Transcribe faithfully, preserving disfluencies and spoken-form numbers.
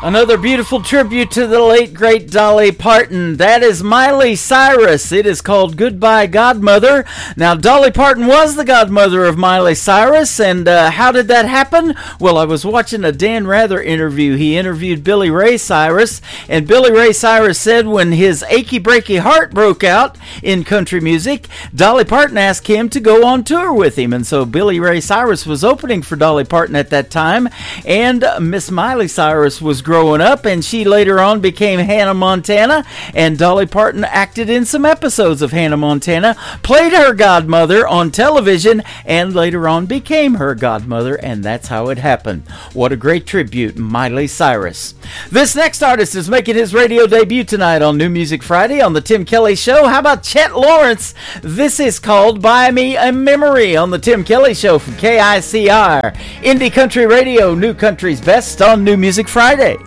Another beautiful tribute to the late, great Dolly Parton. That is Miley Cyrus. It is called Goodbye Godmother. Now, Dolly Parton was the godmother of Miley Cyrus, and uh, how did that happen? Well, I was watching a Dan Rather interview. He interviewed Billy Ray Cyrus, and Billy Ray Cyrus said when his achy breaky heart broke out in country music, Dolly Parton asked him to go on tour with him, and so Billy Ray Cyrus was opening for Dolly Parton at that time, and uh, Miss Miley Cyrus was growing up, and she later on became Hannah Montana, and Dolly Parton acted in some episodes of Hannah Montana, played her godmother on television, and later on became her godmother, and that's how it happened. What a great tribute, Miley Cyrus. This next artist is making his radio debut tonight on New Music Friday on the Tim Kelly Show. How about Chet Lawrence? This is called Buy Me a Memory on the Tim Kelly Show from K I C R. Indie Country Radio, New Country's Best on New Music Friday.